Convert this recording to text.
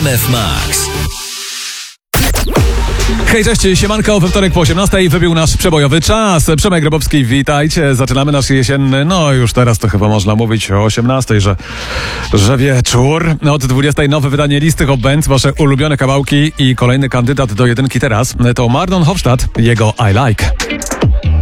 RMF Max. Hej, cześć, siemanko, we wtorek po 18 wybił nasz przebojowy czas. Przemek Grabowski, witajcie. Zaczynamy nasz jesienny, już teraz to chyba można mówić o 18, że wieczór. Od 20 nowe wydanie listy Hot Bands, wasze ulubione kawałki i kolejny kandydat do jedynki teraz to Mardon Hofstadt, jego I Like.